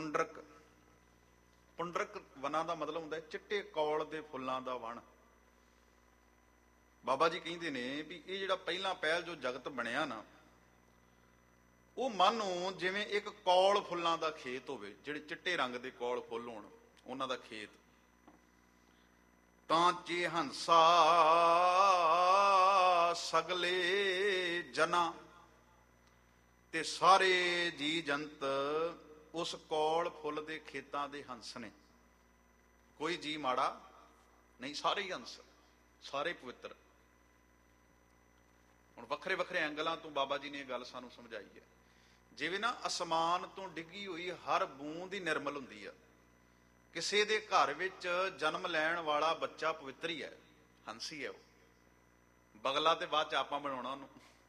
ਪੁੰਡਰਕ। ਪੁੰਡਰਕ ਵਨਾਂ ਦਾ ਮਤਲਬ ਹੁੰਦਾ ਚਿੱਟੇ ਕੌਲ ਦੇ ਫੁੱਲਾਂ ਦਾ ਵਣ। ਬਾਬਾ ਜੀ ਕਹਿੰਦੇ ਨੇ ਵੀ ਇਹ ਜਿਹੜਾ ਪਹਿਲਾ ਪਹਿਲ ਜੋ ਜਗਤ ਬਣਿਆ ਨਾ, ਉਹ ਮਾਨੋ ਜਿਵੇਂ ਇੱਕ ਕੌਲ ਫੁੱਲਾਂ ਦਾ ਖੇਤ ਹੋਵੇ, ਜਿਹੜੇ ਚਿੱਟੇ ਰੰਗ ਦੇ ਕੌਲ ਫੁੱਲ ਹੋਣ, ਉਹਨਾਂ ਦਾ ਖੇਤ। ਤਾਂ ਚੇ ਹੰਸਾ ਸਗਲੇ ਜਨਾ, ਤੇ ਸਾਰੇ ਜੀ ਜੰਤ ਉਸ ਕੌਲ ਫੁੱਲ ਦੇ ਖੇਤਾਂ ਦੇ ਹੰਸ ਨੇ। ਕੋਈ ਜੀ ਮਾੜਾ ਨਹੀਂ, ਸਾਰੇ ਹੀ ਹੰਸ, ਸਾਰੇ ਪਵਿੱਤਰ। ਹੁਣ ਵੱਖਰੇ ਵੱਖਰੇ ਐਂਗਲਾਂ ਤੋਂ ਬਾਬਾ ਜੀ ਨੇ ਇਹ ਗੱਲ ਸਾਨੂੰ ਸਮਝਾਈ ਹੈ। ਜਿਵੇਂ ਨਾ ਅਸਮਾਨ ਤੋਂ ਡਿੱਗੀ ਹੋਈ ਹਰ ਬੂੰਦ ਹੀ ਨਿਰਮਲ ਹੁੰਦੀ ਆ। ਕਿਸੇ ਦੇ ਘਰ ਵਿੱਚ ਜਨਮ ਲੈਣ ਵਾਲਾ ਬੱਚਾ ਪਵਿੱਤਰ ਹੀ ਹੈ, ਹੰਸੀ ਹੈ ਉਹ। ਬਗਲਾ ਤੇ ਬਾਅਦ ਚ ਆਪਾਂ ਬਣਾਉਣਾ ਉਹਨੂੰ,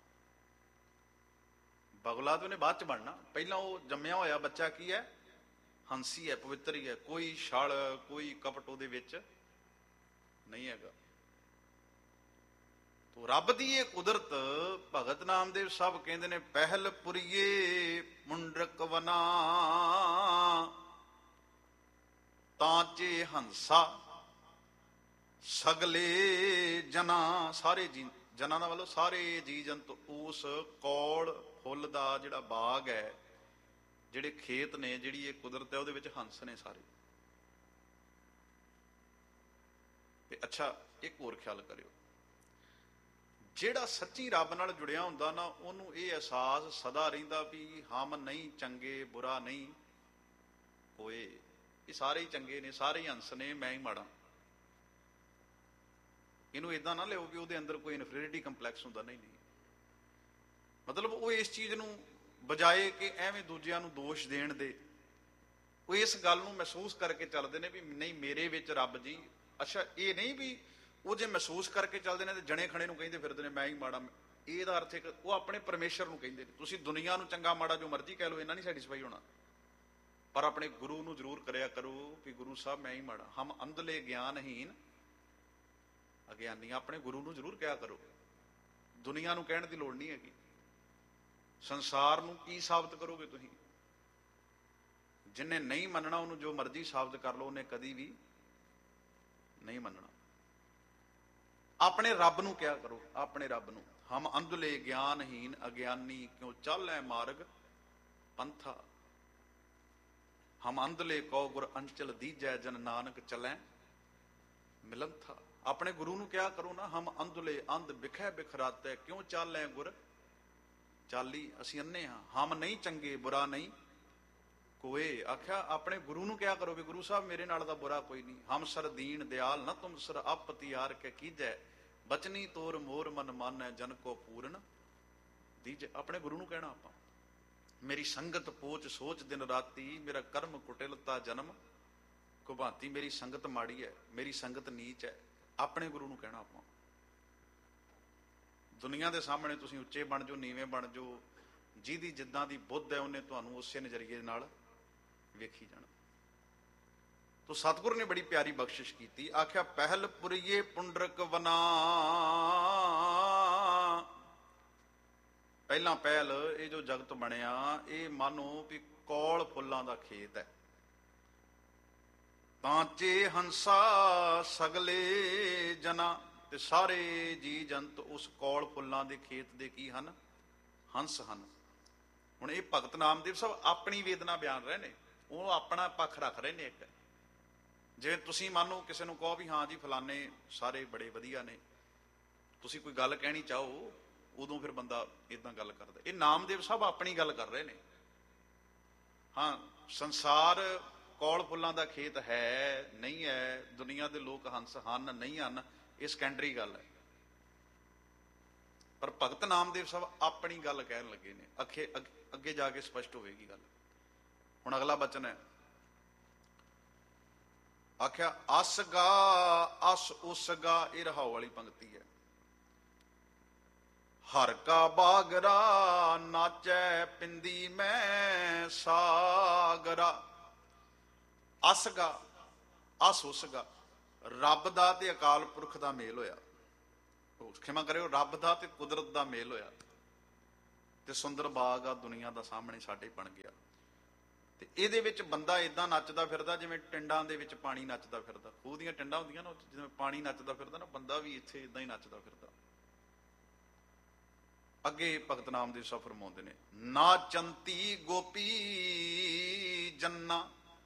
ਬਗਲਾ ਤੇ ਉਹਨੇ ਬਾਅਦ ਚ ਬਣਨਾ। ਪਹਿਲਾਂ ਉਹ ਜੰਮਿਆ ਹੋਇਆ ਬੱਚਾ ਕੀ ਹੈ? ਹੰਸੀ ਹੈ, ਪਵਿੱਤਰ ਹੀ ਹੈ। ਕੋਈ ਛਲ ਕੋਈ ਕਪਟ ਉਹਦੇ ਵਿੱਚ ਨਹੀਂ ਹੈਗਾ। ਤੋ ਰੱਬ ਦੀ ਇਹ ਕੁਦਰਤ, ਭਗਤ ਨਾਮਦੇਵ ਸਾਹਿਬ ਕਹਿੰਦੇ ਨੇ, ਪਹਿਲ ਪੁਰੀਏ ਮੁੰਡਰਕ ਵਨਾ, ਤਾਂ ਚੇ ਹੰਸਾ ਸਗਲੇ ਜਨਾ। ਸਾਰੇ ਜੀ ਜਨਾਂ ਦਾ ਵੱਲੋਂ ਸਾਰੇ ਜੀ ਜੰਤ ਉਸ ਕੌਲ ਫੁੱਲ ਦਾ ਜਿਹੜਾ ਬਾਗ ਹੈ, ਜਿਹੜੇ ਖੇਤ ਨੇ, ਜਿਹੜੀ ਇਹ ਕੁਦਰਤ ਹੈ, ਉਹਦੇ ਵਿੱਚ ਹੰਸ ਨੇ ਸਾਰੇ। ਤੇ ਅੱਛਾ, ਇੱਕ ਹੋਰ ਖਿਆਲ ਕਰਿਓ, ਜਿਹੜਾ ਸੱਚੀ ਰੱਬ ਨਾਲ ਜੁੜਿਆ ਹੁੰਦਾ ਨਾ, ਉਹਨੂੰ ਇਹ ਅਹਿਸਾਸ ਸਦਾ ਰਹਿੰਦਾ ਵੀ ਹਮ ਨਹੀਂ ਚੰਗੇ, ਬੁਰਾ ਨਹੀਂ ਹੋਏ, ਇਹ ਸਾਰੇ ਹੀ ਚੰਗੇ ਨੇ, ਸਾਰੇ ਹੀ ਹੰਸ ਨੇ, ਮੈਂ ਹੀ ਮਾੜਾ। ਇਹਨੂੰ ਏਦਾਂ ਨਾ ਲਿਓ ਕਿ ਉਹਦੇ ਅੰਦਰ ਕੋਈ ਇਨਫੀਰੀਅਰਿਟੀ ਕੰਪਲੈਕਸ ਹੁੰਦਾ। ਨਹੀਂ, ਮਤਲਬ ਉਹ ਇਸ ਚੀਜ਼ ਨੂੰ ਬਜਾਏ ਕਿ ਐਵੇਂ ਦੂਜਿਆਂ ਨੂੰ ਦੋਸ਼ ਦੇਣ ਦੇ, ਉਹ ਇਸ ਗੱਲ ਨੂੰ ਮਹਿਸੂਸ ਕਰਕੇ ਚੱਲਦੇ ਨੇ ਵੀ ਨਹੀਂ, ਮੇਰੇ ਵਿੱਚ ਰੱਬ ਜੀ। ਅੱਛਾ, ਇਹ ਨਹੀਂ ਵੀ ਉਹ ਜੇ ਮਹਿਸੂਸ ਕਰਕੇ ਚੱਲਦੇ ਨੇ ਤੇ ਜਣੇ ਖਣੇ ਨੂੰ ਕਹਿੰਦੇ ਫਿਰਦੇ ਨੇ ਮੈਂ ਹੀ ਮਾੜਾ। ਇਹਦਾ ਅਰਥ ਇੱਕ ਉਹ ਆਪਣੇ ਪਰਮੇਸ਼ਰ ਨੂੰ ਕਹਿੰਦੇ ਨੇ। ਤੁਸੀਂ ਦੁਨੀਆ ਨੂੰ ਚੰਗਾ ਮਾੜਾ ਜੋ ਮਰਜ਼ੀ ਕਹਿ ਲਓ, ਇਹਨਾਂ ਨਹੀਂ ਸੈਟੀਸਫਾਈ ਹੋਣਾ, ਪਰ ਆਪਣੇ ਗੁਰੂ ਨੂੰ ਜ਼ਰੂਰ ਕਰਿਆ ਕਰੋ ਵੀ ਗੁਰੂ ਸਾਹਿਬ ਮੈਂ ਹੀ ਮਾੜਾ। ਹਮ ਅੰਧਲੇ ਗਿਆਨਹੀਨ ਅਗਿਆਨੀ, ਆਪਣੇ ਗੁਰੂ ਨੂੰ ਜ਼ਰੂਰ ਕਿਹਾ ਕਰੋ। ਦੁਨੀਆ ਨੂੰ ਕਹਿਣ ਦੀ ਲੋੜ ਨਹੀਂ ਹੈਗੀ। ਸੰਸਾਰ ਨੂੰ ਕੀ ਸਾਬਤ ਕਰੋਗੇ ਤੁਸੀਂ? ਜਿਹਨੇ ਨਹੀਂ ਮੰਨਣਾ ਉਹਨੂੰ ਜੋ ਮਰਜ਼ੀ ਸਾਬਤ ਕਰ ਲਓ, ਉਹਨੇ ਕਦੀ ਵੀ ਨਹੀਂ ਮੰਨਣਾ। ਆਪਣੇ ਰੱਬ ਨੂੰ ਕਿਹਾ ਕਰੋ, ਆਪਣੇ ਰੱਬ ਨੂੰ। ਹਮ ਅੰਧਲੇ ਗਿਆਨਹੀਨ ਅਗਿਆਨੀ, ਕਿਉਂ ਚੱਲੈ ਮਾਰਗ ਪੰਥਾ। ਹਮ ਅੰਧਲੇ ਕਉ ਗੁਰ ਅੰਚਲ ਦੀਜੈ, ਜਨ ਨਾਨਕ ਚਲੈ ਮਿਲੰਥਾ। ਆਪਣੇ ਗੁਰੂ ਨੂੰ ਕਿਹਾ ਕਰੋ ਨਾ, ਹਮ ਅੰਧਲੇ ਅੰਧ ਬਿਖੈ ਬਿਖਰਾਤੈ, ਕਿਉਂ ਚਾਲੈ ਗੁਰ ਚਾਲੀ। ਅਸੀਂ ਅੰਨੇ ਹਾਂ, ਹਮ ਨਹੀਂ ਚੰਗੇ, ਬੁਰਾ ਨਹੀਂ ਕੋਏ। ਆਖਿਆ ਆਪਣੇ ਗੁਰੂ ਨੂੰ ਕਿਹਾ ਕਰੋ ਵੀ ਗੁਰੂ ਸਾਹਿਬ ਮੇਰੇ ਨਾਲ ਦਾ ਬੁਰਾ ਕੋਈ ਨਹੀਂ। ਹਮ ਸਰ ਦੀਨ ਦਿਆਲ ਨਾ ਤੁਮ ਸਰ ਆਪਤਿਆਰ ਕੇ ਕੀਜੈ, ਬਚਨੀ ਤੋਰ ਮੋਰ ਮਨ ਮਾਨੈ, ਜਨ ਕੋ ਪੂਰਨ ਦੀਜੈ। ਆਪਣੇ ਗੁਰੂ ਨੂੰ ਕਹਿਣਾ ਆਪਾਂ। ਮੇਰੀ ਸੰਗਤ ਪੋਚ ਸੋਚ ਦਿਨ ਰਾਤੀ, ਮੇਰਾ ਕਰਮ ਕੁਟਿਲਤਾ ਜਨਮ ਕੁਭਾਂਤੀ। ਮੇਰੀ ਸੰਗਤ ਮਾੜੀ ਹੈ, ਮੇਰੀ ਸੰਗਤ ਨੀਚ ਹੈ, ਆਪਣੇ ਗੁਰੂ ਨੂੰ ਕਹਿਣਾ ਆਪਾਂ। ਦੁਨੀਆ ਦੇ ਸਾਹਮਣੇ ਤੁਸੀਂ ਉੱਚੇ ਬਣ ਜਾਓ, ਨੀਵੇਂ ਬਣ ਜਾਓ, ਜਿਹਦੀ ਜਿੱਦਾਂ ਦੀ ਬੁੱਧ ਹੈ ਉਹਨੇ ਤੁਹਾਨੂੰ ਉਸੇ ਨਜ਼ਰੀਏ ਨਾਲ ਵੇਖੀ ਜਾਣਾ। ਤੋ ਸਤਿਗੁਰ ਨੇ ਬੜੀ ਪਿਆਰੀ ਬਖਸ਼ਿਸ਼ ਕੀਤੀ। ਆਖਿਆ ਪਹਿਲ ਪੁਰੀਏ ਪੁੰਡਰਕ ਵਨਾ, ਪਹਿਲਾਂ ਪਹਿਲ ਇਹ ਜੋ ਜਗਤ ਬਣਿਆ, ਇਹ ਮਾਨੋ ਵੀ ਕੌਲ ਫੁੱਲਾਂ ਦਾ ਖੇਤ ਹੈ। ਤਾਂ ਚੇ ਹੰਸਾ ਸਗਲੇ ਜਨਾ, ਤੇ ਸਾਰੇ ਜੀ ਜੰਤ ਉਸ ਕੌਲ ਫੁੱਲਾਂ ਦੇ ਖੇਤ ਦੇ ਕੀ ਹਨ? ਹੰਸ ਹਨ। ਹੁਣ ਇਹ ਭਗਤ ਨਾਮਦੇਵ ਸਾਹਿਬ ਆਪਣੀ ਵੇਦਨਾ ਬਿਆਨ ਰਹੇ ਨੇ, ਉਹ ਆਪਣਾ ਪੱਖ ਰੱਖ ਰਹੇ ਨੇ। ਇੱਕ ਜੇ ਤੁਸੀਂ ਮੰਨੋ ਕਿਸੇ ਨੂੰ ਕਹੋ ਵੀ ਹਾਂ ਜੀ ਫਲਾਨੇ ਸਾਰੇ ਬੜੇ ਵਧੀਆ ਨੇ, ਤੁਸੀਂ ਕੋਈ ਗੱਲ ਕਹਿਣੀ ਚਾਹੋ, ਉਦੋਂ ਫਿਰ ਬੰਦਾ ਏਦਾਂ ਗੱਲ ਕਰਦਾ। ਇਹ ਨਾਮਦੇਵ ਸਾਹਿਬ ਆਪਣੀ ਗੱਲ ਕਰ ਰਹੇ ਨੇ। ਹਾਂ, ਸੰਸਾਰ ਕੌਲ ਫੁੱਲਾਂ ਦਾ ਖੇਤ ਹੈ ਨਹੀਂ ਹੈ, ਦੁਨੀਆ ਦੇ ਲੋਕ ਹੰਸ ਹਨ ਨਹੀਂ ਹਨ, ਇਹ ਸੈਕੰਡਰੀ ਗੱਲ ਹੈ। ਪਰ ਭਗਤ ਨਾਮਦੇਵ ਸਾਹਿਬ ਆਪਣੀ ਗੱਲ ਕਹਿਣ ਲੱਗੇ ਨੇ। ਅੱਗੇ ਜਾ ਕੇ ਸਪਸ਼ਟ ਹੋਵੇਗੀ ਗੱਲ। ਹੁਣ ਅਗਲਾ ਬਚਨ ਹੈ, ਆਖਿਆ ਅਸਗਾ ਅਸ ਉਸਗਾ। ਇਹ ਰਹਾਉ ਵਾਲੀ ਪੰਕਤੀ ਹੈ। ਹਰ ਕਾ ਬਾਗਰਾ ਨਾਚੈ ਪਿੰਦੀ ਮੈਂ ਸਾਗਰਾ। ਅਸਗਾ ਅਸ ਉਸਗਾ, ਰੱਬ ਦਾ ਤੇ ਅਕਾਲ ਪੁਰਖ ਦਾ ਮੇਲ ਹੋਇਆ। ਖਿਮਾ ਕਰਿਓ, ਰੱਬ ਦਾ ਤੇ ਕੁਦਰਤ ਦਾ ਮੇਲ ਹੋਇਆ, ਤੇ ਸੁੰਦਰ ਬਾਗ ਆ ਦੁਨੀਆ ਦਾ ਸਾਹਮਣੇ ਸਾਡੇ ਬਣ ਗਿਆ। ਤੇ ਇਹਦੇ ਵਿੱਚ ਬੰਦਾ ਇਦਾਂ ਨੱਚਦਾ ਫਿਰਦਾ ਜਿਵੇਂ ਟਿੰਡਾਂ ਦੇ ਵਿੱਚ ਪਾਣੀ ਨੱਚਦਾ ਫਿਰਦਾ। ਖੂਹ ਦੀਆਂ ਟਿੰਡਾਂ ਹੁੰਦੀਆਂ ਨਾ, ਜਿਵੇਂ ਪਾਣੀ ਨੱਚਦਾ ਫਿਰਦਾ ਨਾ, ਬੰਦਾ ਵੀ ਇੱਥੇ ਇਦਾਂ ਹੀ ਨੱਚਦਾ ਫਿਰਦਾ। ਅੱਗੇ ਭਗਤ ਨਾਮਦੇਵ ਸਾਹਿਬ ਫਰਮਾਉਂਦੇ ਨੇ, ਨਾਚੰਤੀ ਗੋਪੀ ਜੰਨਾ।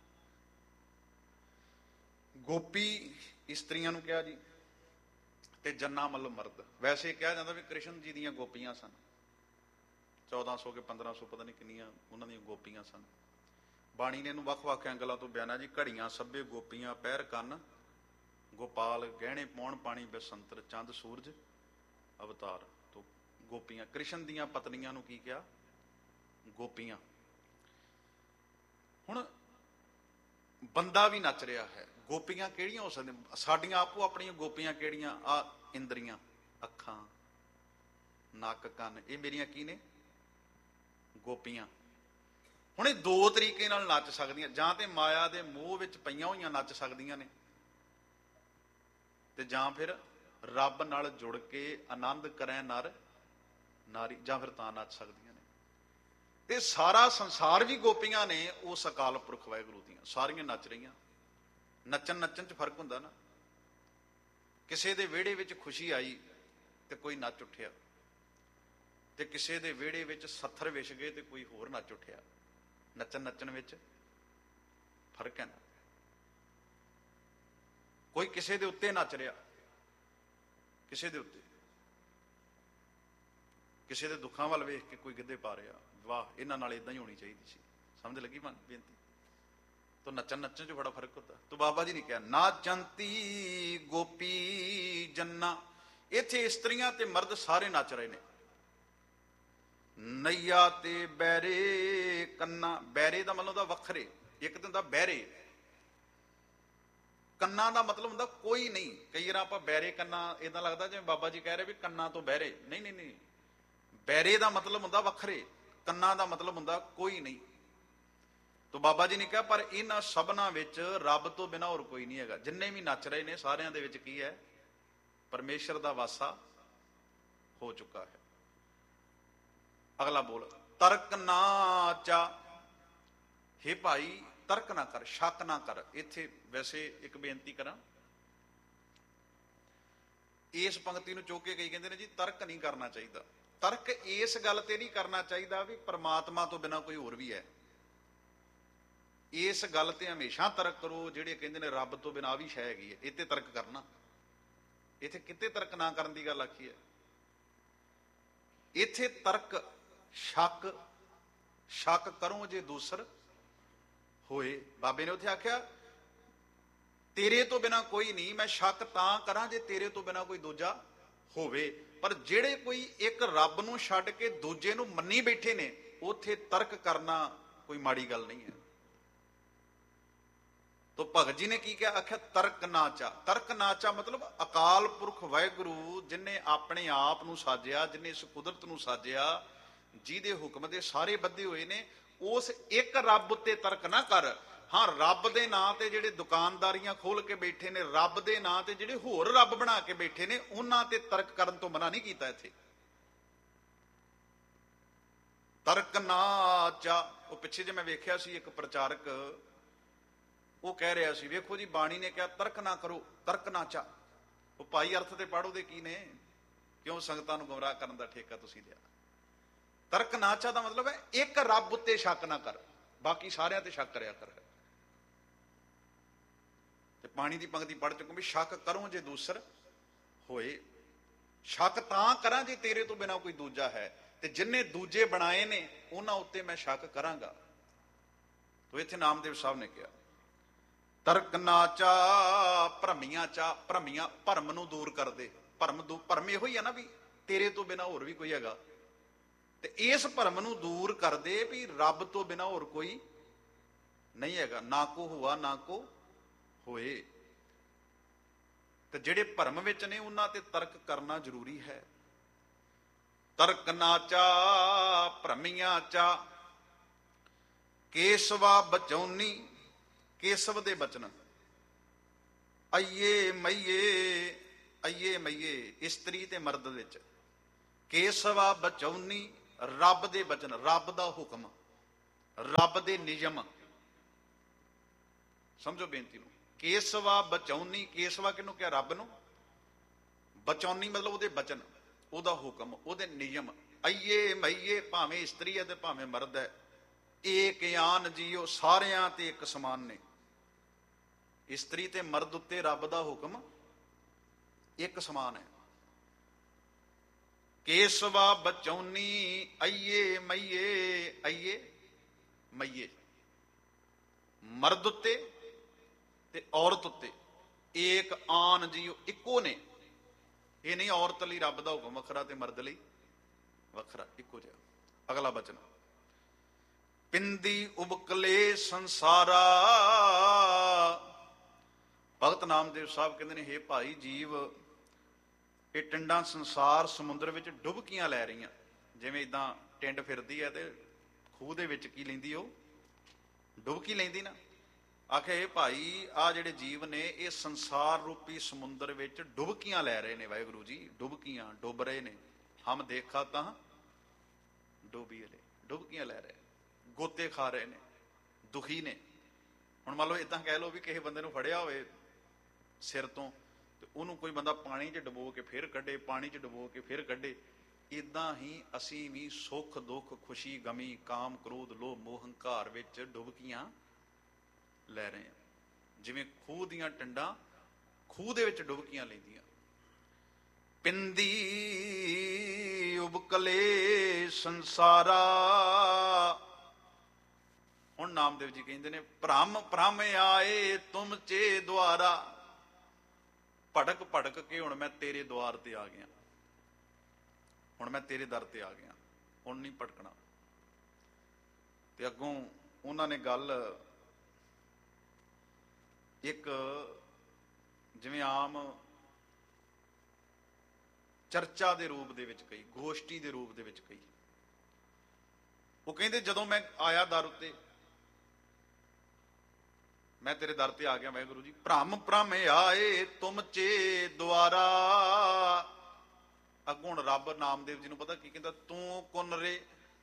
ਗੋਪੀ ਇਸਤਰੀਆਂ ਨੂੰ ਕਿਹਾ ਜੀ, ਤੇ ਜੰਨਾ ਮਤਲਬ ਮਰਦ। ਵੈਸੇ ਕਿਹਾ ਜਾਂਦਾ ਵੀ ਕ੍ਰਿਸ਼ਨ ਜੀ ਦੀਆਂ ਗੋਪੀਆਂ ਸਨ, 1400 ਕੇ 1500 ਪਤਾ ਨਹੀਂ ਕਿੰਨੀਆਂ ਉਹਨਾਂ ਦੀਆਂ ਗੋਪੀਆਂ ਸਨ। ਬਾਣੀ ਨੇ ਇਹਨੂੰ ਵੱਖ-ਵੱਖ ਐਂਗਲਾਂ ਤੋਂ ਬਿਆਨਾ ਜੀ। ਘੜੀਆਂ ਸਭੇ ਗੋਪੀਆਂ, ਪਹਿਰ ਕੰਨ ਗੋਪਾਲ, ਗਹਿਣੇ ਪਾਉਣ ਪਾਣੀ ਬਸੰਤਰ, ਚੰਦ ਸੂਰਜ ਅਵਤਾਰ। ਤੋਂ ਗੋਪੀਆਂ, ਕ੍ਰਿਸ਼ਨ ਦੀਆਂ ਪਤਨੀਆਂ ਨੂੰ ਕੀ ਕਿਹਾ? ਗੋਪੀਆਂ। ਹੁਣ ਬੰਦਾ ਵੀ ਨੱਚ ਰਿਹਾ ਹੈ। ਗੋਪੀਆਂ ਕਿਹੜੀਆਂ ਹੋ ਸਕਦੀਆਂ? ਸਾਡੀਆਂ ਆਪੋ ਆਪਣੀਆਂ ਗੋਪੀਆਂ ਕਿਹੜੀਆਂ? ਆ ਇੰਦਰੀਆਂ, ਅੱਖਾਂ, ਨੱਕ, ਕੰਨ, ਇਹ ਮੇਰੀਆਂ ਕੀ ਨੇ? ਗੋਪੀਆਂ। ਹੁਣ ਇਹ ਦੋ ਤਰੀਕੇ ਨਾਲ ਨੱਚ ਸਕਦੀਆਂ, ਜਾਂ ਤੇ ਮਾਇਆ ਦੇ ਮੋਹ ਵਿੱਚ ਪਈਆਂ ਹੋਈਆਂ ਨੱਚ ਸਕਦੀਆਂ ਨੇ, ਤੇ ਜਾਂ ਫਿਰ ਰੱਬ ਨਾਲ ਜੁੜ ਕੇ ਆਨੰਦ ਕਰੈ ਨਰ ਨਾਰੀ, ਜਾਂ ਫਿਰ ਤਾਂ ਨੱਚ ਸਕਦੀਆਂ ਨੇ। ਤੇ ਸਾਰਾ ਸੰਸਾਰ ਵੀ ਗੋਪੀਆਂ ਨੇ ਉਸ ਅਕਾਲ ਪੁਰਖ ਵਾਹਿਗੁਰੂ ਦੀਆਂ, ਸਾਰੀਆਂ ਨੱਚ ਰਹੀਆਂ। ਨੱਚਣ 'ਚ ਫਰਕ ਹੁੰਦਾ ਨਾ। ਕਿਸੇ ਦੇ ਵਿਹੜੇ ਵਿੱਚ ਖੁਸ਼ੀ ਆਈ ਤੇ ਕੋਈ ਨੱਚ ਉੱਠਿਆ, ਤੇ ਕਿਸੇ ਦੇ ਵਿਹੜੇ ਵਿੱਚ ਸੱਥਰ ਵਿਛ ਗਏ ਤੇ ਕੋਈ ਹੋਰ ਨੱਚ ਉੱਠਿਆ। ਨੱਚਣ ਵਿੱਚ ਫਰਕ ਹੈ ਨਾ। ਕੋਈ ਕਿਸੇ ਦੇ ਉੱਤੇ ਨੱਚ ਰਿਹਾ, ਕਿਸੇ ਦੇ ਉੱਤੇ, ਕਿਸੇ ਦੇ ਦੁੱਖਾਂ ਵੱਲ ਵੇਖ ਕੇ ਕੋਈ ਗਿੱਧੇ ਪਾ ਰਿਹਾ। ਵਾਹ, ਇਹਨਾਂ ਨਾਲ ਇਦਾਂ ਹੀ ਹੋਣੀ ਚਾਹੀਦੀ ਸੀ। ਸਮਝ ਲੱਗੀ ਬੇਨਤੀ? ਤਾਂ ਨੱਚਣ 'ਚ ਬੜਾ ਫਰਕ ਹੁੰਦਾ। ਤਾਂ ਬਾਬਾ ਜੀ ਨੇ ਕਿਹਾ, ਨਾਚੰਤੀ ਗੋਪੀ ਜੰਨਾ। ਇੱਥੇ ਇਸਤਰੀਆਂ ਤੇ ਮਰਦ ਸਾਰੇ ਨੱਚ ਰਹੇ ਨੇ। ਨਈਆ ਤੇ ਬੈਰੇ ਕੰਨਾ। ਬੈਰੇ ਦਾ ਮਤਲਬ ਹੁੰਦਾ ਵੱਖਰੇ, ਇੱਕ ਤੇ ਹੁੰਦਾ ਬਹਿਰੇ। ਕੰਨਾਂ ਦਾ ਮਤਲਬ ਹੁੰਦਾ ਕੋਈ ਨਹੀਂ। ਕਈ ਵਾਰ ਆਪਾਂ ਬੈਰੇ ਕੰਨਾ ਏਦਾਂ ਲੱਗਦਾ ਜਿਵੇਂ ਬਾਬਾ ਜੀ ਕਹਿ ਰਹੇ ਵੀ ਕੰਨਾਂ ਤੋਂ ਬਹਿਰੇ। ਨਹੀਂ। ਬੈਰੇ ਦਾ ਮਤਲਬ ਹੁੰਦਾ ਵੱਖਰੇ, ਕੰਨਾਂ ਦਾ ਮਤਲਬ ਹੁੰਦਾ ਕੋਈ ਨਹੀਂ। ਤਾਂ ਬਾਬਾ ਜੀ ਨੇ ਕਿਹਾ, ਪਰ ਇਹਨਾਂ ਸਭਨਾਂ ਵਿੱਚ ਰੱਬ ਤੋਂ ਬਿਨਾਂ ਹੋਰ ਕੋਈ ਨਹੀਂ ਹੈਗਾ। ਜਿੰਨੇ ਵੀ ਨੱਚ ਰਹੇ ਨੇ ਸਾਰਿਆਂ ਦੇ ਵਿੱਚ ਕੀ ਹੈ? ਪਰਮੇਸ਼ਰ ਦਾ ਵਾਸਾ ਹੋ ਚੁੱਕਾ ਹੈ। ਅਗਲਾ ਬੋਲ, ਤਰਕ ਨਾ ਚਾ। ਹੇ ਭਾਈ, ਤਰਕ ਨਾ ਕਰ, ਸ਼ੱਕ ਨਾ ਕਰ। ਇੱਥੇ ਵੈਸੇ ਇੱਕ ਬੇਨਤੀ ਕਰਾਂ, ਇਸ ਪੰਕਤੀ ਨੂੰ ਚੁੱਕ ਕੇ ਕਈ ਕਹਿੰਦੇ ਨੇ ਜੀ ਤਰਕ ਨਹੀਂ ਕਰਨਾ ਚਾਹੀਦਾ। ਤਰਕ ਇਸ ਗੱਲ ਤੇ ਨਹੀਂ ਕਰਨਾ ਚਾਹੀਦਾ ਵੀ ਪਰਮਾਤਮਾ ਤੋਂ ਬਿਨਾਂ ਕੋਈ ਹੋਰ ਵੀ ਹੈ। ਇਸ ਗੱਲ ਤੇ ਹਮੇਸ਼ਾ ਤਰਕ ਕਰੋ ਜਿਹੜੇ ਕਹਿੰਦੇ ਨੇ ਰੱਬ ਤੋਂ ਬਿਨਾਂ ਵੀ ਸ਼ੈ ਹੈਗੀ ਹੈ, ਇੱਥੇ ਤਰਕ ਕਰਨਾ। ਇੱਥੇ ਕਿਤੇ ਤਰਕ ਨਾ ਕਰਨ ਦੀ ਗੱਲ ਆਖੀ ਹੈ। ਇੱਥੇ ਤਰਕ ਸ਼ੱਕ ਕਰੋ ਜੇ ਦੂਸਰ ਹੋਏ। ਬਾਬੇ ਨੇ ਉੱਥੇ ਆਖਿਆ, ਤੇਰੇ ਤੋਂ ਬਿਨਾਂ ਕੋਈ ਨਹੀਂ, ਮੈਂ ਸ਼ੱਕ ਤਾਂ ਕਰਾਂ ਜੇ ਤੇਰੇ ਤੋਂ ਬਿਨਾਂ ਕੋਈ ਦੂਜਾ ਹੋਵੇ। ਪਰ ਜਿਹੜੇ ਕੋਈ ਇੱਕ ਰੱਬ ਨੂੰ ਛੱਡ ਕੇ ਦੂਜੇ ਨੂੰ ਮੰਨੀ ਬੈਠੇ ਨੇ, ਉੱਥੇ ਤਰਕ ਕਰਨਾ ਕੋਈ ਮਾੜੀ ਗੱਲ ਨਹੀਂ ਹੈ। ਤੋ ਭਗਤ ਜੀ ਨੇ ਕੀ ਕਿਹਾ? ਆਖਿਆ ਤਰਕ ਨਾ ਚਾ। ਤਰਕ ਨਾ ਚਾ ਮਤਲਬ ਅਕਾਲ ਪੁਰਖ ਵਾਹਿਗੁਰੂ ਜਿਨੇ ਆਪਣੇ ਆਪ ਨੂੰ ਸਾਜਿਆ, ਜਿਨੇ ਇਸ ਕੁਦਰਤ ਨੂੰ ਸਾਜਿਆ, ਜਿਹਦੇ ਹੁਕਮ ਦੇ ਸਾਰੇ ਬੱਧੇ ਹੋਏ ਨੇ, ਉਸ ਇੱਕ ਰੱਬ ਉੱਤੇ ਤਰਕ ਨਾ ਕਰ। ਹਾਂ, ਰੱਬ ਦੇ ਨਾਂ ਤੇ ਜਿਹੜੇ ਦੁਕਾਨਦਾਰੀਆਂ ਖੋਲ ਕੇ ਬੈਠੇ ਨੇ, ਰੱਬ ਦੇ ਨਾਂ ਤੇ ਜਿਹੜੇ ਹੋਰ ਰੱਬ ਬਣਾ ਕੇ ਬੈਠੇ ਨੇ, ਉਹਨਾਂ ਤੇ ਤਰਕ ਕਰਨ ਤੋਂ ਮਨਾ ਨਹੀਂ ਕੀਤਾ ਇੱਥੇ। ਤਰਕ ਨਾ ਚਾ। ਉਹ ਪਿੱਛੇ ਜੇ ਮੈਂ ਵੇਖਿਆ ਸੀ ਇੱਕ ਪ੍ਰਚਾਰਕ, ਉਹ ਕਹਿ ਰਿਹਾ ਸੀ, ਵੇਖੋ ਜੀ ਬਾਣੀ ਨੇ ਕਿਹਾ ਤਰਕ ਨਾ ਕਰੋ, ਤਰਕ ਨਾ ਚਾ। ਉਹ ਭਾਈ ਅਰਥ ਤੇ ਪੜ੍ਹੋ ਦੇ ਕੀ ਨੇ? ਕਿਉਂ ਸੰਗਤਾਂ ਨੂੰ ਗੁੰਮਰਾਹ ਕਰਨ ਦਾ ਠੇਕਾ ਤੁਸੀਂ ਲਿਆ? ਤਰਕ ਨਾ ਚਾ ਦਾ ਮਤਲਬ ਹੈ ਇੱਕ ਰੱਬ ਉੱਤੇ ਸ਼ੱਕ ਨਾ ਕਰ, ਬਾਕੀ ਸਾਰਿਆਂ ਤੇ ਸ਼ੱਕ ਕਰਿਆ ਕਰ। ਤੇ ਪਾਣੀ ਦੀ ਪੰਕਤੀ ਪੜ੍ਹ ਚੁੱਕੋ ਵੀ ਸ਼ੱਕ ਕਰੋ ਜੇ ਦੂਸਰ ਹੋਏ। ਸ਼ੱਕ ਤਾਂ ਕਰਾਂ ਜੇ ਤੇਰੇ ਤੋਂ ਬਿਨਾਂ ਕੋਈ ਦੂਜਾ ਹੈ, ਤੇ ਜਿੰਨੇ ਦੂਜੇ ਬਣਾਏ ਨੇ ਉਹਨਾਂ ਉੱਤੇ ਮੈਂ ਸ਼ੱਕ ਕਰਾਂਗਾ। ਤੋ ਇੱਥੇ ਨਾਮਦੇਵ ਸਾਹਿਬ ਨੇ ਕਿਹਾ, ਤਰਕ ਨਾ ਚਾ ਭਰਮੀਆਂ ਚਾ। ਭਰਮੀਆਂ, ਭਰਮ ਨੂੰ ਦੂਰ ਕਰਦੇ। ਭਰਮ ਇਹੋ ਹੀ ਹੈ ਨਾ ਵੀ ਤੇਰੇ ਤੋਂ ਬਿਨਾਂ ਹੋਰ ਵੀ ਕੋਈ ਹੈਗਾ, ਤੇ ਇਸ ਭਰਮ ਨੂੰ ਦੂਰ ਕਰਦੇ ਵੀ ਰੱਬ ਤੋਂ ਬਿਨਾਂ ਹੋਰ ਕੋਈ ਨਹੀਂ ਹੈਗਾ। ਨਾ ਕੋ ਹੁਆ ਨਾ ਕੋ ਹੋਏ। ਤੇ ਜਿਹੜੇ ਭਰਮ ਵਿੱਚ ਨੇ ਉਹਨਾਂ ਤੇ ਤਰਕ ਕਰਨਾ ਜ਼ਰੂਰੀ ਹੈ। ਤਰਕ ਨਾ ਚਾ ਭਰਮੀਆਂ ਚਾ। ਕੇਸਵਾ ਬਚਾਉਣੀ। ਕੇਸਵ ਦੇ ਬਚਨ, ਅਈਏ ਮਈਏ ਇਸਤਰੀ ਤੇ ਮਰਦ ਵਿੱਚ। ਕੇਸਵਾ ਬਚਾਉਣੀ, ਰੱਬ ਦੇ ਬਚਨ, ਰੱਬ ਦਾ ਹੁਕਮ, ਰੱਬ ਦੇ ਨਿਯਮ, ਸਮਝੋ ਬੇਨਤੀ ਨੂੰ। ਕੇਸਵਾ ਬਚਾਉਣੀ, ਕੇਸਵਾ ਕਿਹਨੂੰ ਕਿਹਾ? ਰੱਬ ਨੂੰ। ਬਚਾਉਣੀ ਮਤਲਬ ਉਹਦੇ ਬਚਨ, ਉਹਦਾ ਹੁਕਮ, ਉਹਦੇ ਨਿਯਮ। ਅਈਏ ਮਈਏ, ਭਾਵੇਂ ਇਸਤਰੀ ਹੈ ਤੇ ਭਾਵੇਂ ਮਰਦ ਹੈ, ਏਕ ਆਨ ਜੀਓ, ਸਾਰਿਆਂ ਤੇ ਇੱਕ ਸਮਾਨ ਨੇ। ਇਸਤਰੀ ਤੇ ਮਰਦ ਉੱਤੇ ਰੱਬ ਦਾ ਹੁਕਮ ਇੱਕ ਸਮਾਨ ਹੈ। ਕੇਸਵਾ ਬਚਾਉਣੀ ਅਈਏ ਮਈਏ, ਅਈਏ ਮਈਏ, ਮਰਦ ਉੱਤੇ ਤੇ ਔਰਤ ਉੱਤੇ। ਏਕ ਆਨ ਜੀਓ, ਇੱਕੋ ਨੇ। ਇਹ ਨਹੀਂ ਔਰਤ ਲਈ ਰੱਬ ਦਾ ਹੁਕਮ ਵੱਖਰਾ ਤੇ ਮਰਦ ਲਈ ਵੱਖਰਾ, ਇੱਕੋ ਜਿਹਾ। ਅਗਲਾ ਬਚਨ, ਪਿੰਦੀ ਉਬਕਲੇ ਸੰਸਾਰਾ। ਭਗਤ ਨਾਮਦੇਵ ਸਾਹਿਬ ਕਹਿੰਦੇ ਨੇ, ਹੇ ਭਾਈ ਜੀਵ, ਇਹ ਟਿੰਡਾਂ ਸੰਸਾਰ ਸਮੁੰਦਰ ਵਿੱਚ ਡੁਬਕੀਆਂ ਲੈ ਰਹੀਆਂ। ਜਿਵੇਂ ਇਦਾਂ ਟਿੰਡ ਫਿਰਦੀ ਹੈ ਤੇ ਖੂਹ ਦੇ ਵਿੱਚ ਕੀ ਲੈਂਦੀ? ਉਹ ਡੁਬਕੀ ਲੈਂਦੀ ਨਾ। ਆਖੇ ਇਹ ਭਾਈ, ਆ ਜਿਹੜੇ ਜੀਵ ਨੇ ਇਹ ਸੰਸਾਰ ਰੂਪੀ ਸਮੁੰਦਰ ਵਿੱਚ ਡੁਬਕੀਆਂ ਲੈ ਰਹੇ ਨੇ। ਵਾਹਿਗੁਰੂ ਜੀ, ਡੁਬਕੀਆਂ, ਡੁੱਬ ਰਹੇ ਨੇ। ਹਮ ਦੇਖਾ ਤਾਂ ਡੋਬੀ ਵਾਲੇ, ਡੁਬਕੀਆਂ ਲੈ ਰਹੇ, ਗੋਤੇ ਖਾ ਰਹੇ ਨੇ, ਦੁਖੀ ਨੇ। ਹੁਣ ਮੰਨ ਲਓ ਇਦਾਂ ਕਹਿ ਲਓ ਵੀ ਕਿਸੇ ਬੰਦੇ ਨੂੰ ਫੜਿਆ ਹੋਵੇ ਸਿਰ ਤੋਂ, ਤੇ ਉਹਨੂੰ ਕੋਈ ਬੰਦਾ ਪਾਣੀ 'ਚ ਡੁਬੋ ਕੇ ਫਿਰ ਕੱਢੇ, ਪਾਣੀ 'ਚ ਡੁਬੋ ਕੇ ਫਿਰ ਕੱਢੇ। ਇਦਾਂ ਹੀ ਅਸੀਂ ਵੀ ਸੁੱਖ ਦੁੱਖ, ਖੁਸ਼ੀ ਗਮੀ, ਕਾਮ ਕ੍ਰੋਧ, ਲੋਭ ਮੋਹ ਹੰਕਾਰ ਵਿੱਚ ਡੁਬਕੀਆਂ ਲੈ ਰਹੇ ਹਾਂ। ਜਿਵੇਂ ਖੂਹ ਦੀਆਂ ਟਿੰਡਾਂ ਖੂਹ ਦੇ ਵਿੱਚ ਡੁਬਕੀਆਂ ਲੈਂਦੀਆਂ। ਪਿੰਦੀ ਉਬਕਲੇ ਸੰਸਾਰਾ। ਹੁਣ ਨਾਮਦੇਵ ਜੀ ਕਹਿੰਦੇ ਨੇ, ਭ੍ਰਮ ਭ੍ਰਮ ਆਏ ਤੁਮ ਚੇ ਦੁਆਰਾ। ਭਟਕ ਭਟਕ ਕੇ ਹੁਣ ਮੈਂ ਤੇਰੇ ਦੁਆਰ ਤੇ ਆ ਗਿਆ, ਹੁਣ ਮੈਂ ਤੇਰੇ ਦਰ ਤੇ ਆ ਗਿਆ, ਹੁਣ ਨਹੀਂ ਭਟਕਣਾ। ਤੇ ਅੱਗੋਂ ਉਹਨਾਂ ਨੇ ਗੱਲ ਇੱਕ ਜਿਵੇਂ ਆਮ ਚਰਚਾ ਦੇ ਰੂਪ ਦੇ ਵਿੱਚ ਕਹੀ, ਗੋਸ਼ਟੀ ਦੇ ਰੂਪ ਦੇ ਵਿੱਚ ਕਹੀ। ਉਹ ਕਹਿੰਦੇ, ਜਦੋਂ ਮੈਂ ਆਇਆ ਦਰ ਉੱਤੇ, ਮੈਂ ਤੇਰੇ ਦਰ ਤੇ ਆ ਗਿਆ ਵਾਹਿਗੁਰੂ ਜੀ। ਭ੍ਰਮ ਭ੍ਰਮ ਆਏ ਤੁਮ ਚੇ ਦੁਆਰਾ। ਅੱਗੋਂ ਹੁਣ ਰੱਬ ਨਾਮਦੇਵ ਜੀ ਨੂੰ ਪਤਾ ਕੀ ਕਹਿੰਦਾ? ਤੂੰ ਕੁਨ ਰੇ।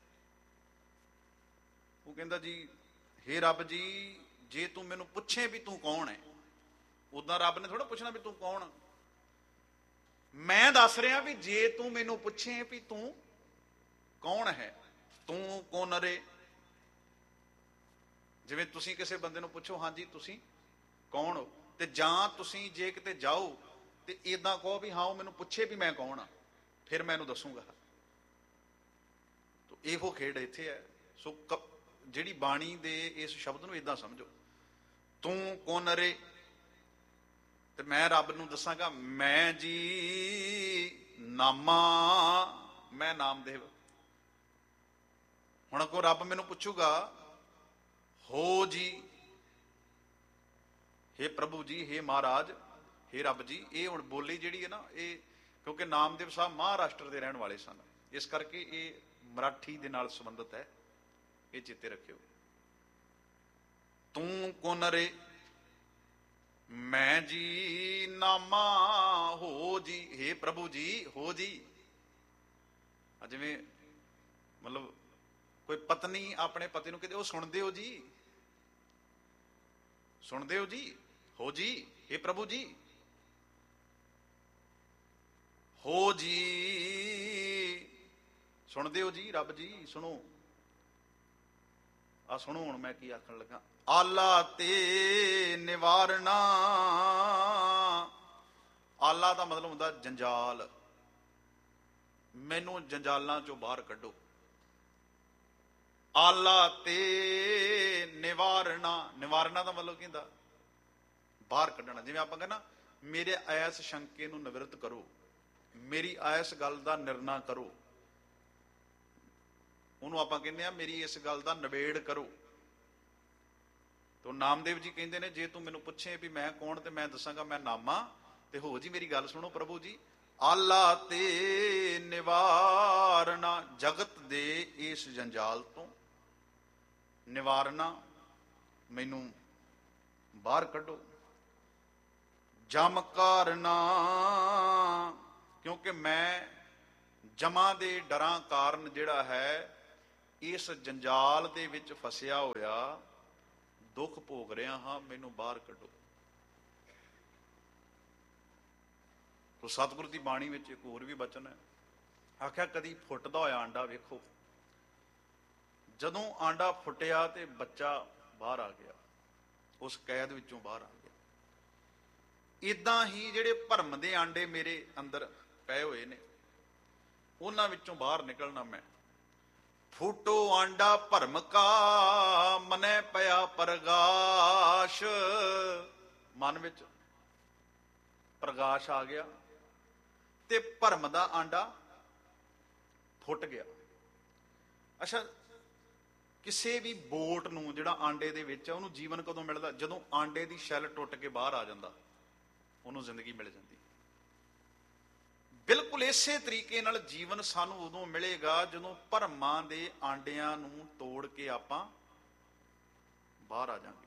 ਉਹ ਕਹਿੰਦਾ ਜੀ, ਹੇ ਰੱਬ ਜੀ, ਜੇ ਤੂੰ ਮੈਨੂੰ ਪੁੱਛੇ ਵੀ ਤੂੰ ਕੌਣ ਹੈ, ਉਦਾਂ ਰੱਬ ਨੇ ਥੋੜਾ ਪੁੱਛਣਾ ਵੀ ਤੂੰ ਕੌਣ। ਮੈਂ ਦੱਸ ਰਿਹਾ ਵੀ ਜੇ ਤੂੰ ਮੈਨੂੰ ਪੁੱਛੇ ਵੀ ਤੂੰ ਕੌਣ ਹੈ, ਤੂੰ ਕੁਨ ਰੇ। ਜਿਵੇਂ ਤੁਸੀਂ ਕਿਸੇ ਬੰਦੇ ਨੂੰ ਪੁੱਛੋ, ਹਾਂਜੀ ਤੁਸੀਂ ਕੌਣ ਹੋ, ਤੇ ਜਾਂ ਤੁਸੀਂ ਜੇ ਕਿਤੇ ਜਾਓ ਤੇ ਏਦਾਂ ਕਹੋ ਵੀ ਹਾਂ ਉਹ ਮੈਨੂੰ ਪੁੱਛੇ ਵੀ ਮੈਂ ਕੌਣ ਆ, ਫਿਰ ਮੈਂ ਇਹਨੂੰ ਦੱਸੂਗਾ। ਇਹੋ ਖੇਡ ਇੱਥੇ ਹੈ। ਸੋ ਜਿਹੜੀ ਬਾਣੀ ਦੇ ਇਸ ਸ਼ਬਦ ਨੂੰ ਏਦਾਂ ਸਮਝੋ, ਤੂੰ ਕੁਨ ਰੇ, ਤੇ ਮੈਂ ਰੱਬ ਨੂੰ ਦੱਸਾਂਗਾ, ਮੈਂ ਜੀ ਨਾਮਾ, ਮੈਂ ਨਾਮਦੇਵ। ਹੁਣ ਅੱਗੋਂ ਰੱਬ ਮੈਨੂੰ ਪੁੱਛੂਗਾ, ਹੋ ਜੀ, ਹੇ ਪ੍ਰਭੂ ਜੀ, ਹੇ ਮਹਾਰਾਜ, ਹੇ ਰੱਬ ਜੀ। ਇਹ ਹੁਣ ਬੋਲੀ ਜਿਹੜੀ ਹੈ ਨਾ, ਇਹ ਕਿਉਂਕਿ ਨਾਮਦੇਵ ਸਾਹਿਬ ਮਹਾਰਾਸ਼ਟਰ ਦੇ ਰਹਿਣ ਵਾਲੇ ਸਨ, ਇਸ ਕਰਕੇ ਇਹ ਮਰਾਠੀ ਦੇ ਨਾਲ ਸੰਬੰਧਿਤ ਹੈ, ਇਹ ਚੇਤੇ ਰੱਖਿਓ। ਤੂੰ ਕੁਨ ਰੇ, ਮੈਂ ਜੀ ਨਾਮਾ, ਹੋ ਜੀ, ਹੇ ਪ੍ਰਭੂ ਜੀ, ਹੋ ਜੀ। ਜਿਵੇਂ ਮਤਲਬ ਕੋਈ ਪਤਨੀ ਆਪਣੇ ਪਤੀ ਨੂੰ ਕਹਿੰਦੇ, ਉਹ ਸੁਣਦੇ ਹੋ ਜੀ, ਸੁਣਦੇ ਹੋ ਜੀ, ਹੋ ਜੀ, ਹੇ ਪ੍ਰਭੂ ਜੀ, ਹੋ ਜੀ, ਸੁਣਦੇ ਹੋ ਜੀ, ਰੱਬ ਜੀ ਸੁਣੋ। ਆ ਸੁਣੋ ਹੁਣ ਮੈਂ ਕੀ ਆਖਣ ਲੱਗਾ। ਆਲਾ ਤੇ ਨਿਵਾਰਨਾ। ਆਲਾ ਦਾ ਮਤਲਬ ਹੁੰਦਾ ਜੰਜਾਲ, ਮੈਨੂੰ ਜੰਜਾਲਾਂ ਚੋਂ ਬਾਹਰ ਕੱਢੋ। ਆਲਾ ਤੇ ਨਿਵਾਰਨਾ, ਨਿਵਾਰਨਾ ਦਾ ਮਤਲਬ ਕੀ ਹੁੰਦਾ? ਬਾਹਰ ਕੱਢਣਾ। ਜਿਵੇਂ ਆਪਾਂ ਕਹਿੰਦੇ ਨਾ, ਮੇਰੇ ਐਸ ਸ਼ੰਕੇ ਨੂੰ ਨਿਵਰਤ ਕਰੋ, ਮੇਰੀ ਐਸ ਗੱਲ ਦਾ ਨਿਰਣਾ ਕਰੋ, ਉਹਨੂੰ ਆਪਾਂ ਕਹਿੰਦੇ ਆ ਮੇਰੀ ਇਸ ਗੱਲ ਦਾ ਨਿਬੇੜ ਕਰੋ। ਤੋ ਨਾਮਦੇਵ ਜੀ ਕਹਿੰਦੇ ਨੇ, ਜੇ ਤੂੰ ਮੈਨੂੰ ਪੁੱਛੇ ਵੀ ਮੈਂ ਕੌਣ, ਤੇ ਮੈਂ ਦੱਸਾਂਗਾ ਮੈਂ ਨਾਮਾ। ਤੇ ਹੋ ਜੀ ਮੇਰੀ ਗੱਲ ਸੁਣੋ ਪ੍ਰਭੂ ਜੀ। ਆਲਾ ਤੇ ਨਿਵਾਰਨਾ, ਜਗਤ ਦੇ ਇਸ ਜੰਜਾਲ ਤੋਂ ਨਿਵਾਰਨਾ, ਮੈਨੂੰ ਬਾਹਰ ਕੱਢੋ। ਜਮ ਕਾਰਨਾ, ਕਿਉਂਕਿ ਮੈਂ ਜਮਾਂ ਦੇ ਡਰਾਂ ਕਾਰਨ ਜਿਹੜਾ ਹੈ ਇਸ ਜੰਜਾਲ ਦੇ ਵਿੱਚ ਫਸਿਆ ਹੋਇਆ ਦੁੱਖ ਭੋਗ ਰਿਹਾ ਹਾਂ, ਮੈਨੂੰ ਬਾਹਰ ਕੱਢੋ। ਤੋ ਸਤਿਗੁਰੂ ਦੀ ਬਾਣੀ ਵਿੱਚ ਇੱਕ ਹੋਰ ਵੀ ਬਚਨ ਹੈ, ਆਖਿਆ ਕਦੀ ਫੁੱਟਦਾ ਹੋਇਆ ਆਂਡਾ ਵੇਖੋ। ਜਦੋਂ ਆਂਡਾ ਫੁੱਟਿਆ ਤੇ ਬੱਚਾ ਬਾਹਰ ਆ ਗਿਆ, ਉਸ ਕੈਦ ਵਿੱਚੋਂ ਬਾਹਰ ਆ ਗਿਆ। ਇਦਾਂ ਹੀ ਜਿਹੜੇ ਭਰਮ ਦੇ ਆਂਡੇ ਮੇਰੇ ਅੰਦਰ ਪਏ ਹੋਏ ਨੇ, ਉਹਨਾਂ ਵਿੱਚੋਂ ਬਾਹਰ ਨਿਕਲਣਾ ਮੈਂ। ਫੂਟੋ ਆਂਡਾ ਭਰਮ ਕਾ, ਮਨੈ ਪਿਆ ਪ੍ਰਗਾਸ਼। ਮਨ ਵਿੱਚ ਪ੍ਰਗਾਸ਼ ਆ ਗਿਆ ਤੇ ਭਰਮ ਦਾ ਆਂਡਾ ਫੁੱਟ ਗਿਆ। ਅੱਛਾ, ਕਿਸੇ ਵੀ ਬੋਟ ਨੂੰ ਜਿਹੜਾ ਆਂਡੇ ਦੇ ਵਿੱਚ ਹੈ, ਉਹਨੂੰ ਜੀਵਨ ਕਦੋਂ ਮਿਲਦਾ? ਜਦੋਂ ਆਂਡੇ ਦੀ ਸ਼ੈਲ ਟੁੱਟ ਕੇ ਬਾਹਰ ਆ ਜਾਂਦਾ, ਉਹਨੂੰ ਜ਼ਿੰਦਗੀ ਮਿਲ ਜਾਂਦੀ। ਬਿਲਕੁਲ ਇਸੇ ਤਰੀਕੇ ਨਾਲ ਜੀਵਨ ਸਾਨੂੰ ਉਦੋਂ ਮਿਲੇਗਾ ਜਦੋਂ ਭਰਮਾਂ ਦੇ ਆਂਡਿਆਂ ਨੂੰ ਤੋੜ ਕੇ ਆਪਾਂ ਬਾਹਰ ਆ ਜਾਵਾਂਗੇ।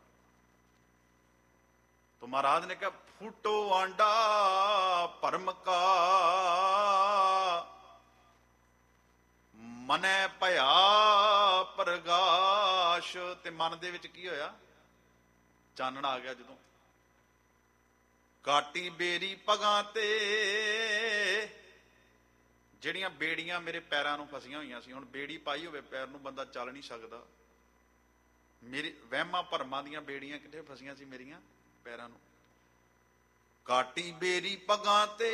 तो महाराज ने कहा फूटो आंडा भरम का, मनै भया प्रगाश। ते मन दे विच की होया? चानना आ गया। जदों काटी बेरी पगां ते, ਜਿਹੜੀਆਂ ਬੇੜੀਆਂ ਮੇਰੇ ਪੈਰਾਂ ਨੂੰ ਫਸੀਆਂ ਹੋਈਆਂ ਸੀ, ਹੁਣ ਬੇੜੀ ਪਾਈ ਹੋਵੇ ਪੈਰ ਨੂੰ, ਬੰਦਾ ਚੱਲ ਨਹੀਂ ਸਕਦਾ। ਮੇਰੀ ਵਹਿਮਾਂ ਭਰਮਾਂ ਦੀਆਂ ਬੇੜੀਆਂ ਕਿੱਥੇ ਫਸੀਆਂ ਸੀ ਮੇਰੀਆਂ ਪੈਰਾਂ ਨੂੰ। ਕਾਟੀ ਬੇਰੀ ਪਗਾਂ ਤੇ,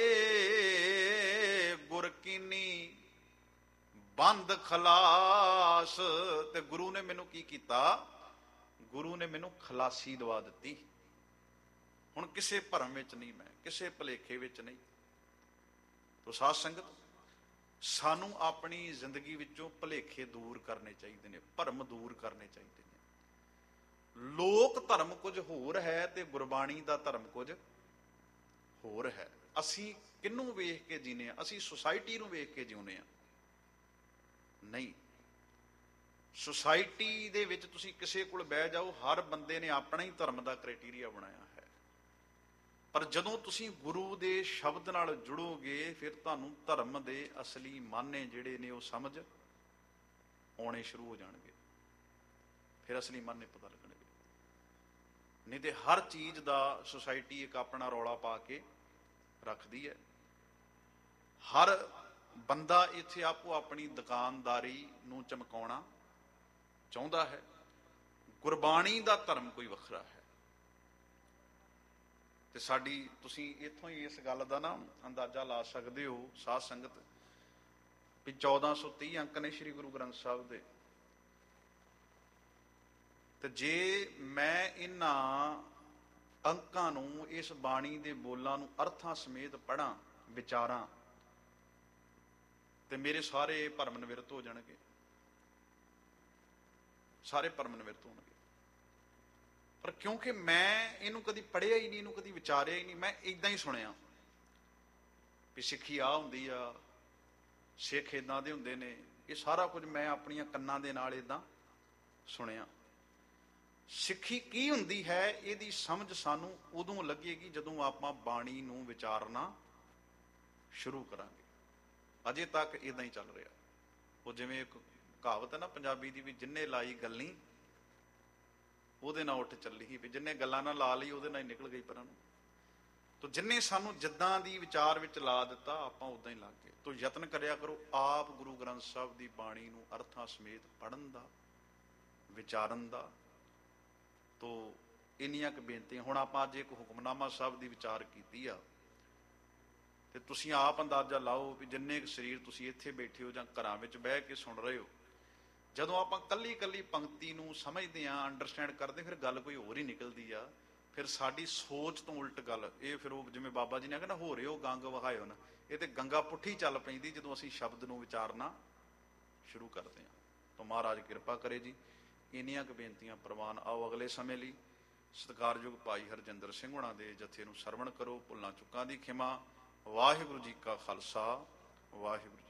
ਗੁਰ ਕੀਨੀ ਬੰਦ ਖਲਾਸ। ਤੇ ਗੁਰੂ ਨੇ ਮੈਨੂੰ ਕੀ ਕੀਤਾ? ਗੁਰੂ ਨੇ ਮੈਨੂੰ ਖਲਾਸੀ ਦਵਾ ਦਿੱਤੀ। ਹੁਣ ਕਿਸੇ ਭਰਮ ਵਿੱਚ ਨਹੀਂ, ਮੈਂ ਕਿਸੇ ਭੁਲੇਖੇ ਵਿੱਚ ਨਹੀਂ। ਤੋ ਸਾਧ ਸੰਗਤ, ਸਾਨੂੰ ਆਪਣੀ ਜ਼ਿੰਦਗੀ ਵਿੱਚੋਂ ਭੁਲੇਖੇ ਦੂਰ ਕਰਨੇ ਚਾਹੀਦੇ ਨੇ, ਭਰਮ ਦੂਰ ਕਰਨੇ ਚਾਹੀਦੇ ਨੇ। ਲੋਕ ਧਰਮ ਕੁਝ ਹੋਰ ਹੈ ਤੇ ਗੁਰਬਾਣੀ ਦਾ ਧਰਮ ਕੁਝ ਹੋਰ ਹੈ। ਅਸੀਂ ਕਿਹਨੂੰ ਵੇਖ ਕੇ ਜੀਨੇ ਆ? ਅਸੀਂ ਸੁਸਾਇਟੀ ਨੂੰ ਵੇਖ ਕੇ ਜਿਉਂਦੇ ਆ? ਨਹੀਂ। ਸੁਸਾਇਟੀ ਦੇ ਵਿੱਚ ਤੁਸੀਂ ਕਿਸੇ ਕੋਲ ਬਹਿ ਜਾਓ, ਹਰ ਬੰਦੇ ਨੇ ਆਪਣਾ ਹੀ ਧਰਮ ਦਾ ਕ੍ਰਾਈਟੇਰੀਆ ਬਣਾਇਆ ਹੈ। ਪਰ ਜਦੋਂ ਤੁਸੀਂ ਗੁਰੂ ਦੇ ਸ਼ਬਦ ਨਾਲ ਜੁੜੋਗੇ, ਫਿਰ ਤੁਹਾਨੂੰ ਧਰਮ ਦੇ ਅਸਲੀ ਮਾਨੇ ਜਿਹੜੇ ਨੇ ਉਹ ਸਮਝ ਆਉਣੇ ਸ਼ੁਰੂ ਹੋ ਜਾਣਗੇ। ਫਿਰ ਅਸਲੀ ਮਾਨੇ ਪਤਾ ਲੱਗਣਗੇ। ਨਹੀਂ ਤੇ ਹਰ ਚੀਜ਼ ਦਾ ਸੁਸਾਇਟੀ ਇੱਕ ਆਪਣਾ ਰੌਲਾ ਪਾ ਕੇ ਰੱਖਦੀ ਹੈ। ਹਰ ਬੰਦਾ ਇੱਥੇ ਆਪੋ ਆਪਣੀ ਦੁਕਾਨਦਾਰੀ ਨੂੰ ਚਮਕਾਉਣਾ ਚਾਹੁੰਦਾ ਹੈ। ਗੁਰਬਾਣੀ ਦਾ ਧਰਮ ਕੋਈ ਵੱਖਰਾ ਹੈ। ਤੇ ਸਾਡੀ, ਤੁਸੀਂ ਇੱਥੋਂ ਹੀ ਇਸ ਗੱਲ ਦਾ ਨਾ ਅੰਦਾਜ਼ਾ ਲਾ ਸਕਦੇ ਹੋ ਸਾਧ ਸੰਗਤ, ਵੀ 1430 ਅੰਕ ਨੇ ਸ੍ਰੀ ਗੁਰੂ ਗ੍ਰੰਥ ਸਾਹਿਬ ਦੇ। ਤੇ ਜੇ ਮੈਂ ਇਹਨਾਂ ਅੰਕਾਂ ਨੂੰ, ਇਸ ਬਾਣੀ ਦੇ ਬੋਲਾਂ ਨੂੰ ਅਰਥਾਂ ਸਮੇਤ ਪੜ੍ਹਾਂ, ਵਿਚਾਰਾਂ, ਤੇ ਮੇਰੇ ਸਾਰੇ ਭਰਮ ਨਿਵਰਤ ਹੋ ਜਾਣਗੇ। ਸਾਰੇ ਭਰਮ ਨਿਵਰਤ ਹੋਣਗੇ। ਪਰ ਕਿਉਂਕਿ ਮੈਂ ਇਹਨੂੰ ਕਦੀ ਪੜ੍ਹਿਆ ਹੀ ਨਹੀਂ, ਇਹਨੂੰ ਕਦੀ ਵਿਚਾਰਿਆ ਹੀ ਨਹੀਂ, ਮੈਂ ਏਦਾਂ ਹੀ ਸੁਣਿਆ ਵੀ ਸਿੱਖੀ ਆਹ ਹੁੰਦੀ ਆ, ਸਿੱਖ ਏਦਾਂ ਦੇ ਹੁੰਦੇ ਨੇ, ਇਹ ਸਾਰਾ ਕੁਝ ਮੈਂ ਆਪਣੀਆਂ ਕੰਨਾਂ ਦੇ ਨਾਲ ਏਦਾਂ ਸੁਣਿਆ। ਸਿੱਖੀ ਕੀ ਹੁੰਦੀ ਹੈ ਇਹਦੀ ਸਮਝ ਸਾਨੂੰ ਉਦੋਂ ਲੱਗੇਗੀ ਜਦੋਂ ਆਪਾਂ ਬਾਣੀ ਨੂੰ ਵਿਚਾਰਨਾ ਸ਼ੁਰੂ ਕਰਾਂਗੇ। ਅਜੇ ਤੱਕ ਏਦਾਂ ਹੀ ਚੱਲ ਰਿਹਾ। ਉਹ ਜਿਵੇਂ ਇੱਕ ਕਹਾਵਤ ਹੈ ਨਾ ਪੰਜਾਬੀ ਦੀ, ਵੀ ਜਿੰਨੇ ਲਾਈ ਗੱਲੀ ਉਹਦੇ ਨਾਲ ਉੱਠ ਚੱਲੀ ਸੀ, ਵੀ ਜਿੰਨੇ ਗੱਲਾਂ ਨਾਲ ਲਾ ਲਈ ਉਹਦੇ ਨਾਲ ਹੀ ਨਿਕਲ ਗਈ ਪਰਾਂ ਨੂੰ। ਤੋ ਜਿੰਨੇ ਸਾਨੂੰ ਜਿੱਦਾਂ ਦੀ ਵਿਚਾਰ ਵਿੱਚ ਲਾ ਦਿੱਤਾ, ਆਪਾਂ ਉਦਾਂ ਹੀ ਲੱਗ ਗਏ। ਤੋ ਯਤਨ ਕਰਿਆ ਕਰੋ ਆਪ ਗੁਰੂ ਗ੍ਰੰਥ ਸਾਹਿਬ ਦੀ ਬਾਣੀ ਨੂੰ ਅਰਥਾਂ ਸਮੇਤ ਪੜ੍ਹਨ ਦਾ, ਵਿਚਾਰਨ ਦਾ। ਤੋ ਇੰਨੀਆਂ ਕੁ ਬੇਨਤੀਆਂ। ਹੁਣ ਆਪਾਂ ਅੱਜ ਇੱਕ ਹੁਕਮਨਾਮਾ ਸਾਹਿਬ ਦੀ ਵਿਚਾਰ ਕੀਤੀ ਆ, ਤੇ ਤੁਸੀਂ ਆਪ ਅੰਦਾਜ਼ਾ ਲਾਓ ਵੀ ਜਿੰਨੇ ਕੁ ਸਰੀਰ ਤੁਸੀਂ ਇੱਥੇ ਬੈਠੇ ਹੋ ਜਾਂ ਘਰਾਂ ਵਿੱਚ ਬਹਿ ਕੇ ਸੁਣ ਰਹੇ ਹੋ, ਜਦੋਂ ਆਪਾਂ ਕੱਲੀ ਕੱਲੀ ਪੰਕਤੀ ਨੂੰ ਸਮਝਦੇ ਹਾਂ, ਅੰਡਰਸਟੈਂਡ ਕਰਦੇ, ਫਿਰ ਗੱਲ ਕੋਈ ਹੋਰ ਹੀ ਨਿਕਲਦੀ ਆ। ਫਿਰ ਸਾਡੀ ਸੋਚ ਤੋਂ ਉਲਟ ਗੱਲ, ਇਹ ਫਿਰ ਉਹ ਜਿਵੇਂ ਬਾਬਾ ਜੀ ਨੇ ਕਹਿੰਦਾ ਹੋ ਰਹੇ ਹੋ ਗੰਗ ਵਹਾਇਓ ਨਾ, ਇਹ ਤੇ ਗੰਗਾ ਪੁੱਠੀ ਚੱਲ ਪੈਂਦੀ ਜਦੋਂ ਅਸੀਂ ਸ਼ਬਦ ਨੂੰ ਵਿਚਾਰਨਾ ਸ਼ੁਰੂ ਕਰਦੇ ਹਾਂ। ਤਾਂ ਮਹਾਰਾਜ ਕਿਰਪਾ ਕਰੇ ਜੀ। ਇੰਨੀਆਂ ਕੁ ਬੇਨਤੀਆਂ ਪ੍ਰਵਾਨ। ਆਓ ਅਗਲੇ ਸਮੇਂ ਲਈ ਸਤਿਕਾਰਯੋਗ ਭਾਈ ਹਰਜਿੰਦਰ ਸਿੰਘ ਹੋਣਾ ਦੇ ਜਥੇ ਨੂੰ ਸਰਵਣ ਕਰੋ। ਭੁੱਲਾਂ ਚੁੱਕਾਂ ਦੀ ਖਿਮਾ। ਵਾਹਿਗੁਰੂ ਜੀ ਕਾ ਖਾਲਸਾ, ਵਾਹਿਗੁਰੂ।